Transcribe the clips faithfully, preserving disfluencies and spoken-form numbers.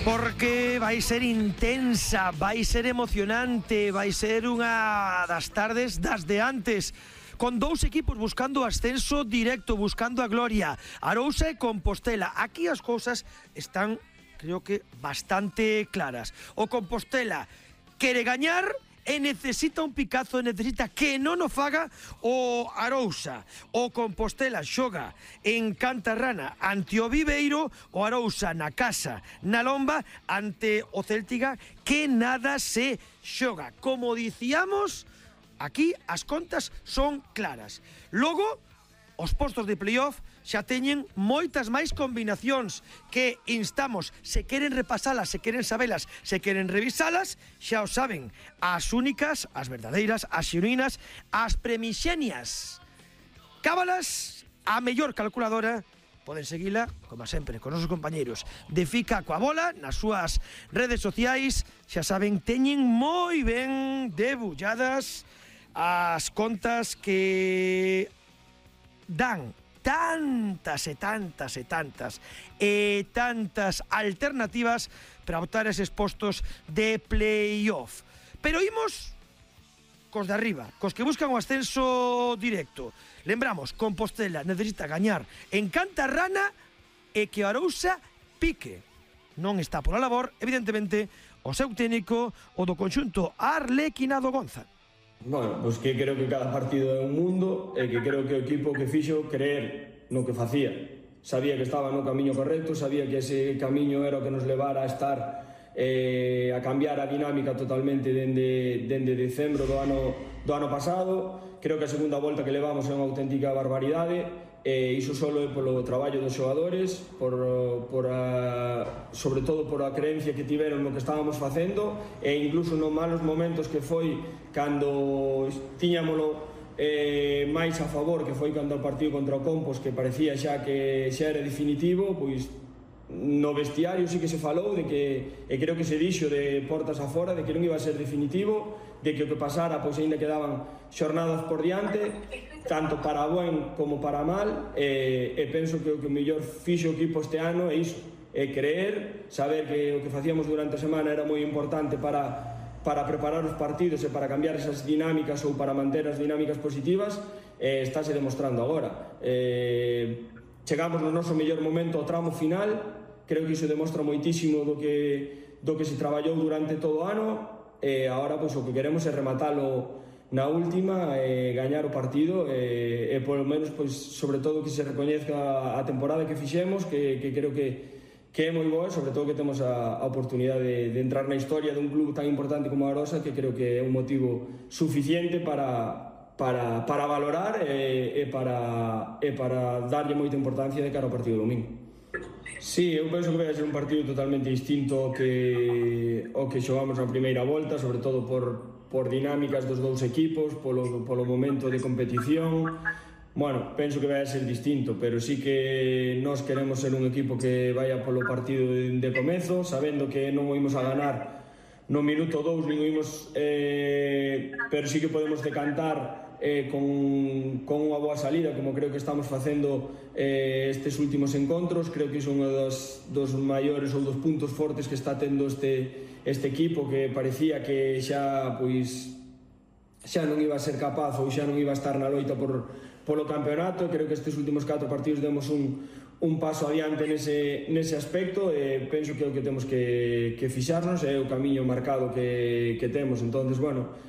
Porque vai ser intensa, vai ser emocionante, vai ser unha das tardes das de antes, con dous equipos buscando o ascenso directo, buscando a gloria, Arousa e Compostela. Aquí as cousas están, creo que, bastante claras. O Compostela quere gañar e necesita un picazo, necesita que non o faga o Arousa. O Compostela xoga en Cantarrana ante o Viveiro, o Arousa na casa, na Lomba, ante o Céltiga, que nada se xoga. Como dicíamos, aquí as contas son claras. Logo, os postos de playoff xa teñen moitas máis combinacións que instamos, se queren repasalas, se queren sabelas, se queren revisalas, xa o saben, as únicas, as verdadeiras, as xenuínas, as premixenias. Cábalas, a mellor calculadora, poden seguila, como sempre, con os nosos compañeiros de Fica coa Bola, nas súas redes sociais, xa saben, teñen moi ben debulladas as contas que dan tantas e tantas e tantas e tantas alternativas para optar a eses postos de playoff. Pero imos cos de arriba, cos que buscan o ascenso directo. Lembramos, Compostela necesita gañar en Cantarrana e que Arousa pique. Non está por a labor, evidentemente, o seu técnico, o do conxunto arlequinado Gonza. Bueno, pois que creo que cada partido é un mundo e que creo que o equipo que fixo creer no que facía. Sabía que estaba no camiño correcto, sabía que ese camiño era o que nos levara a estar eh, a cambiar a dinámica totalmente dende, dende decembro do ano, do ano pasado. Creo que a segunda volta que levamos é unha auténtica barbaridade e iso solo é polo traballo dos xogadores, por, por a, sobre todo por a creencia que tiveron no que estábamos facendo e incluso nos malos momentos que foi cando tiñámolo eh, máis a favor, que foi cando o partido contra o Compos, que parecía xa que xa era definitivo, pois no vestiario sí que se falou de que, e creo que se dixo de portas afora, de que non iba a ser definitivo, de que o que pasara, pois ainda quedaban xornadas por diante, tanto para buen como para mal, e, e penso que o que o mellor fixo o equipo este ano é iso, é creer, saber que o que facíamos durante a semana era moi importante para, para preparar os partidos e para cambiar esas dinámicas ou para manter as dinámicas positivas, e estáse demostrando agora. E, chegamos no noso mellor momento ao tramo final, creo que iso demostra moitísimo do que, do que se traballou durante todo o ano, e agora pois, o que queremos é rematalo na última e gañar o partido e, e polo menos, pois, sobre todo que se recoñezca a temporada que fixemos, que, que creo que, que é moi boa, sobre todo que temos a, a oportunidade de, de entrar na historia dun club tan importante como a Arousa, que creo que é un motivo suficiente para, para, para valorar e, e, para, e para darlle moita importancia de cara ao partido do domingo. Sí, eu penso que vai ser un partido totalmente distinto ao que, ao que xogamos na primeira volta, sobre todo por, por dinámicas dos dous equipos, polo, polo momento de competición. Bueno, penso que vai ser distinto, pero sí que nós queremos ser un equipo que vaya polo partido de, de comezo, sabendo que non o imos a ganar no minuto dous, nin o imos, eh, pero sí que podemos decantar Eh, con, con unha boa salida, como creo que estamos facendo eh, estes últimos encontros. Creo que iso é un dos, dos maiores ou dos puntos fortes que está tendo este, este equipo, que parecía que xa pois xa non iba a ser capaz ou xa non iba a estar na loita por, polo campeonato. Creo que estes últimos catro partidos demos un, un paso adiante nese, nese aspecto e penso que é o que temos que, que fixarnos, é o camiño marcado que, que temos. Entonces, bueno,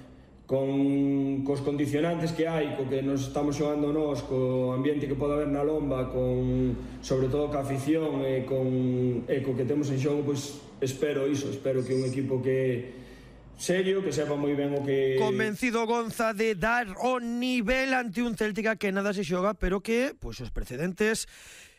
con cos condicionantes que hai, co que nos estamos xogando nós, co ambiente que pode haber na Lomba, con, sobre todo ca afición e, con, e co que temos en xogo, pois espero iso, espero que un equipo que serio, que sepa moi ben o que... Convencido Gonza de dar o nivel ante un Céltica que nada se xoga, pero que, pois, os precedentes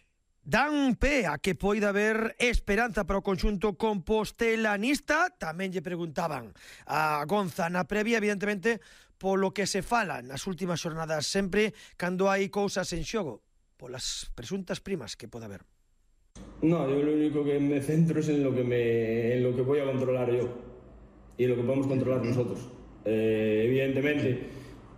dan pé a que poida haber esperanza para o conxunto compostelanista. Tamén lle preguntaban a Gonza na previa, evidentemente, polo que se fala nas últimas xornadas, sempre cando hai cousas en xogo, polas presuntas primas que pode haber. No, yo lo único que me centro es en lo que, me, en lo que voy a controlar yo y lo que podemos controlar nosotros. Eh, evidentemente,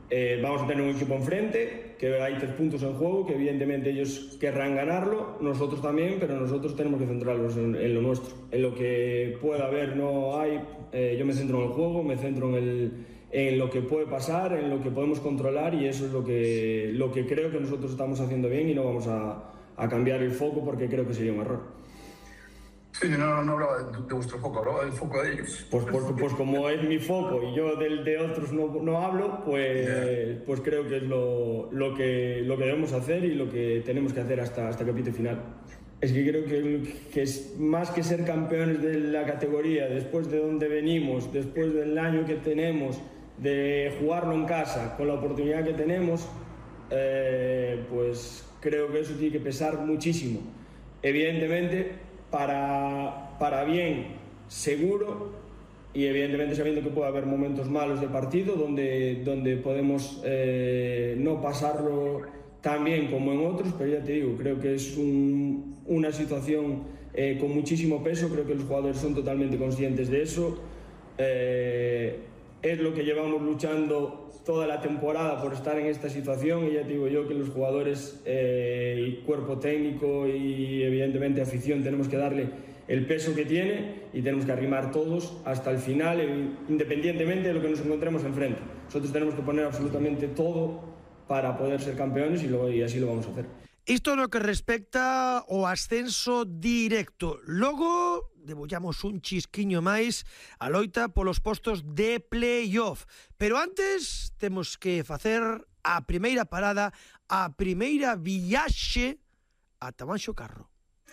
Eh, vamos a tener un equipo enfrente, que hay tres puntos en juego, que evidentemente ellos querrán ganarlo, nosotros también, pero nosotros tenemos que centrarnos en, en lo nuestro. En lo que pueda haber no hay, eh, yo me centro en el juego, me centro en, el, en lo que puede pasar, en lo que podemos controlar, y eso es lo que, lo que creo que nosotros estamos haciendo bien, y no vamos a, a cambiar el foco porque creo que sería un error. Sí, yo no, no hablaba de, de vuestro foco, hablaba del foco de ellos. Pues, pues, pues como es mi foco y yo del de otros no, no hablo, pues, yeah. pues creo que es lo, lo, que, lo que debemos hacer y lo que tenemos que hacer hasta, hasta el capítulo final. Es que creo que, que es más que ser campeones de la categoría, después de donde venimos, después del año que tenemos, de jugarlo en casa, con la oportunidad que tenemos, eh, pues creo que eso tiene que pesar muchísimo. Evidentemente, Para, para bien, seguro, y evidentemente sabiendo que puede haber momentos malos de partido donde, donde podemos eh, no pasarlo tan bien como en otros, pero ya te digo, creo que es un, una situación eh, con muchísimo peso, creo que los jugadores son totalmente conscientes de eso, eh, es lo que llevamos luchando toda la temporada por estar en esta situación, y ya te digo yo que los jugadores eh, y cuerpo técnico y evidentemente afición tenemos que darle el peso que tiene y tenemos que arrimar todos hasta el final, independientemente de lo que nos encontremos enfrente. Nosotros tenemos que poner absolutamente todo para poder ser campeones y, lo, y así lo vamos a hacer. Isto no que respecta ao ascenso directo. Logo, debullamos un chisquiño máis a loita polos postos de playoff. Pero antes, temos que facer a primeira parada, a primeira viaxe a Tamanxo Carro.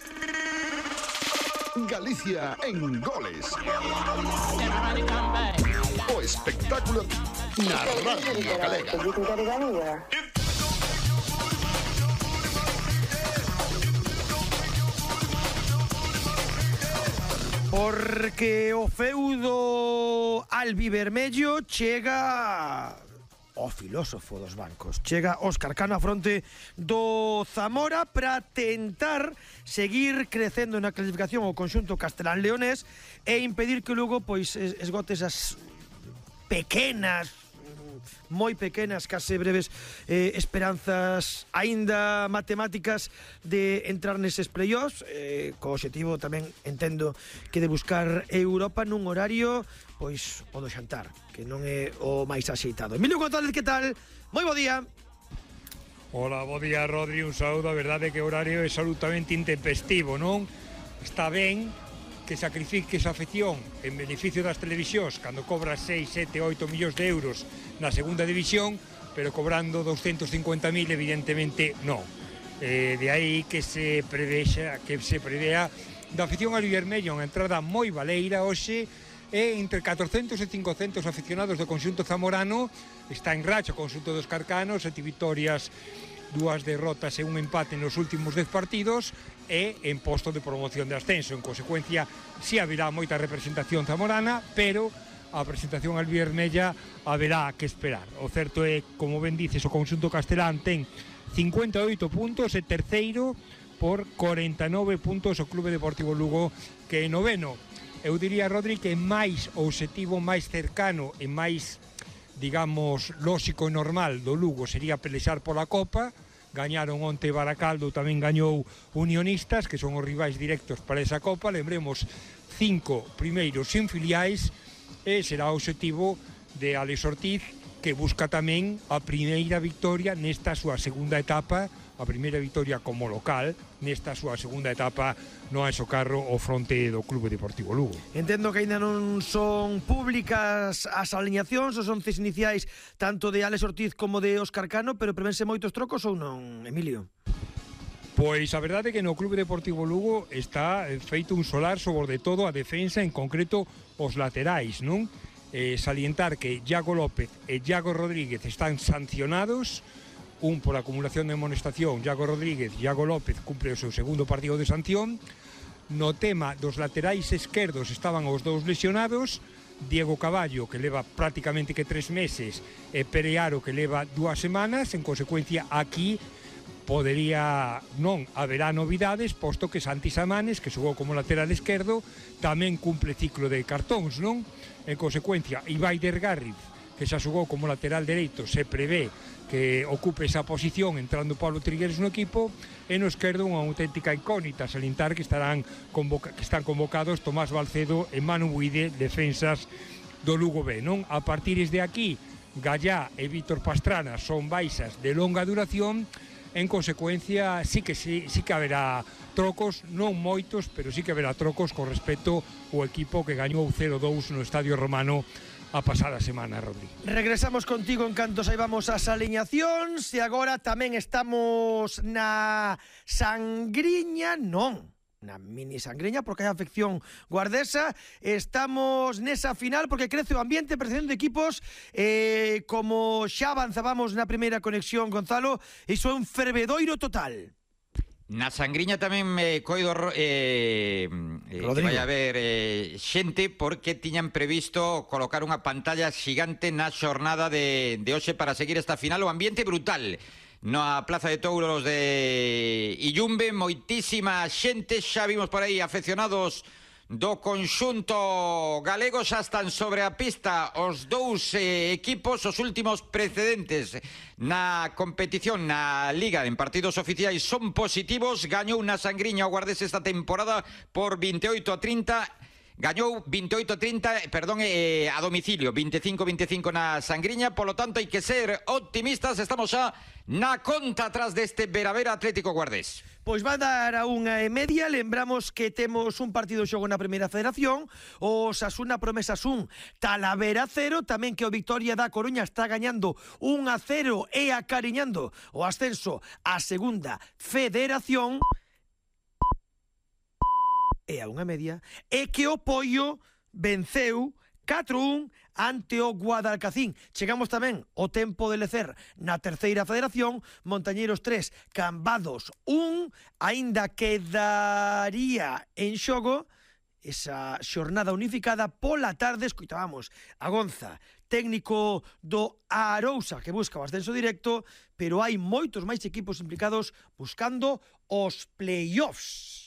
Galicia en goles. O espectáculo na Radio Galega. Porque o feudo albivermello chega o filósofo dos bancos. Chega Óscar Cano a fronte do Zamora para tentar seguir crecendo na clasificación o conxunto castelán-leonés e impedir que Lugo pois esgote esas pequenas, moi pequenas, case breves eh, esperanzas aínda matemáticas de entrar neses playoffs, eh, co obxectivo tamén entendo que de buscar Europa nun horario pois o do xantar, que non é o máis axeitado. Emilio González, que tal? Moi bo día. Hola, bo día, Rodri, un saúdo. A verdade é que o horario é absolutamente intempestivo, non? Está ben que sacrifiques a afección en beneficio das televisións cando cobras seis, sete, oito millóns de euros na segunda división, pero cobrando doscientos cincuenta mil evidentemente non. Eh, de aí que se prevexa, que se prevea da afición albivermello unha entrada moi baleira hoxe, e entre catrocentos e cincocentos aficionados do conxunto zamorano. Está en racha o conxunto dos carcanos, sete vitorias, dúas derrotas e un empate nos últimos dez partidos, e en posto de promoción de ascenso. En consecuencia, si haberá moita representación zamorana, pero a presentación albivermella haberá que esperar. O certo é, como ben dices, o conxunto castelán ten cincuenta e oito puntos e terceiro por cuarenta e nove puntos o Clube Deportivo Lugo, que é noveno. Eu diría, Rodri, que máis o obxectivo máis cercano e máis, digamos, lóxico e normal do Lugo sería pelexar pola Copa. Gañaron onte Baracaldo, tamén gañou Unionistas, que son os rivais directos para esa Copa. Lembremos, cinco primeiros sin filiais, e será o obxectivo de Alex Ortiz, que busca tamén a primeira victoria nesta súa segunda etapa, a primeira victoria como local nesta súa segunda etapa no Anxo Carro ao fronte do Clube Deportivo Lugo. Entendo que aínda non son públicas as aliñacións, os once iniciais tanto de Alex Ortiz como de Óscar Cano, pero prevense moitos trocos ou non, Emilio? Pois a verdade é que no Clube Deportivo Lugo está feito un solar sobre todo a defensa, en concreto os laterais, non? Eh, salientar que Iago López e Iago Rodríguez están sancionados, un por acumulación de amonestación. Iago Rodríguez, Iago López cumpre o seu segundo partido de sanción. No tema dos laterais esquerdos estaban os dous lesionados, Diego Caballo, que leva prácticamente que tres meses, e Pere Aro, que leva dúas semanas. En consecuencia, aquí podería, non haberá novidades, posto que Santi Samanes, que xogou como lateral esquerdo, tamén cumple ciclo de cartóns, non? En consecuencia, Ibai Dergarriz, que que xa xogou como lateral dereito, se prevé que ocupe esa posición entrando Pablo Trigueros no equipo, e no esquerdo unha auténtica incógnita, salientar que estarán convoca, que están convocados Tomás Balcedo e Manu Buide, defensas do Lugo B, non? A partir de aquí, Gallá e Víctor Pastrana son baixas de longa duración. En consecuencia, sí que sí, sí que haberá trocos, non moitos, pero sí que haberá trocos con respecto ao equipo que gañou cero dous no Estadio Romano a pasada semana, Rodri. Regresamos contigo en canto saibamos as aliñacións e agora tamén estamos na sangriña, non, na mini sangriña porque hai afección guardesa. Estamos nesa final porque crece o ambiente, percepción de equipos, eh, como xa avanzábamos na primeira conexión, Gonzalo, iso é un fervedoiro total. Na sangriña tamén me coido eh, eh, que vai haber eh, xente porque tiñan previsto colocar unha pantalla xigante na xornada de, de hoxe para seguir esta final. O ambiente brutal na Plaza de Touros de Illumbe, moitísima xente, xa vimos por aí afeccionados do conxunto galego, xa están sobre a pista os dous eh, equipos, os últimos precedentes na competición, na Liga en partidos oficiais son positivos. Gañou na sangriña o Guardés esta temporada por veintioito a trinta, gañou veintioito a trinta, perdón, eh, a domicilio, veinticinco a veinticinco na sangriña, polo tanto hai que ser optimistas, estamos xa na conta atrás deste Veravera Atlético Guardés. Pois vai dar a unha e media. Lembramos que temos un partido xogo na primeira federación, o Osasuna Promesas un, Talavera cero, tamén que o Victoria da Coruña está gañando un a cero e acariñando o ascenso á segunda federación, e a unha media, e que o Poio venceu catro a un ante o Guadalcacín. Chegamos tamén ao tempo de lecer na terceira federación, Montañeiros tres, Cambados un, aínda quedaría en xogo esa xornada unificada pola tarde. Escoitábamos a Gonza, técnico do Arousa, que busca o ascenso directo, pero hai moitos máis equipos implicados buscando os playoffs.